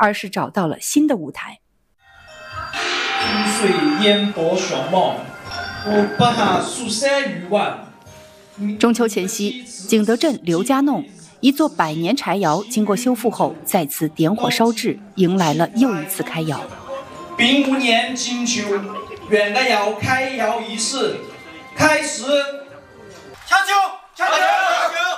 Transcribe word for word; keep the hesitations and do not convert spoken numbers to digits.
而是找到了新的舞台。 金水烟波雄猛，我把它数三余万。 中秋前夕，景德镇刘家弄一座百年柴窑经过修复后再次点火烧制，迎来了又一次开窑。 丙午年金秋，原来窑开窑仪式开始。 敲酒，敲酒。